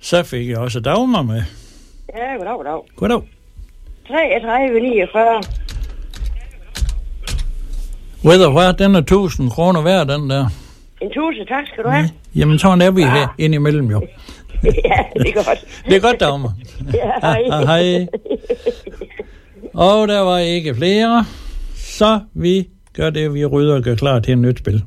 Så fik jeg også Dagmar med. Ja, goddag. Goddag. 33,49. Weatherware, den er 1000 kroner værd, den der. 1000, tak skal du have. Ja. Jamen, sådan er vi her indimellem jo. Ja, det er godt. Det er godt, Dagmar. Ja, hej. Hej. Og der var ikke flere, så vi gør det, vi rydder og gør klar til et nyt spil.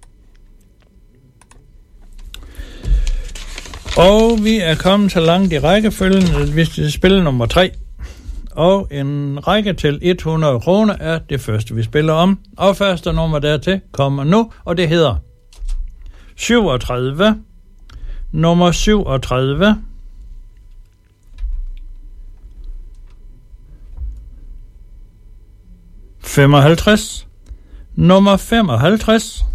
Og vi er kommet så langt i rækkefølgen, at vi skal spille nummer 3. Og en række til 100 kroner er det første, vi spiller om. Og første nummer dertil kommer nu, og det hedder 37. Nummer 37. 55. Nummer 55.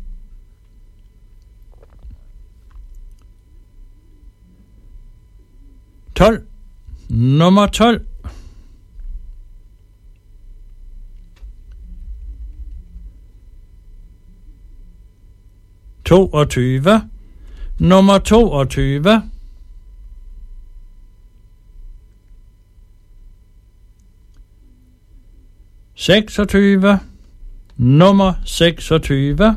12. Nummer 12. 22. Nummer 22. 26. Nummer 26.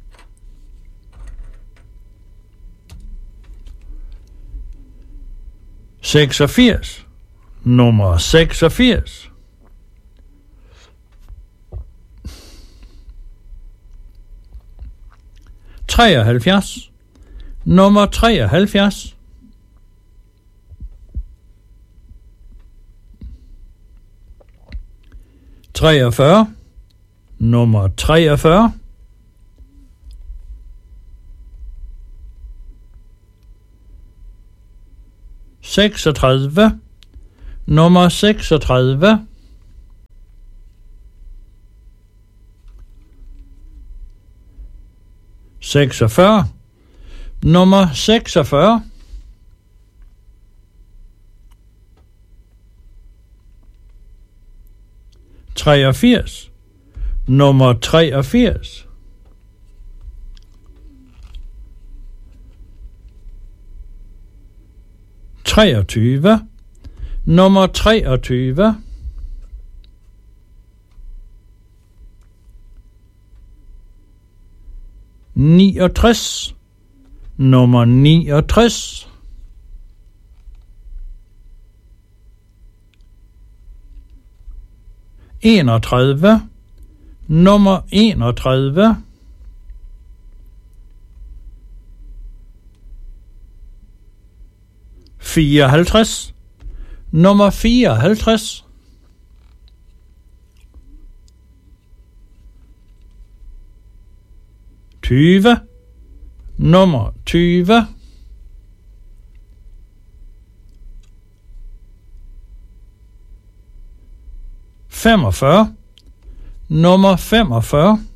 86. Nummer 86. 73. Nummer 73. 43. Nummer 43. 36. Nummer 36. 46. Nummer 46. 83. Nummer 83. 23. Nummer 23. 69. Nummer 69. 31. Nummer 31. 54. Nummer 54. 20. Nummer 20. 45. Nummer 45.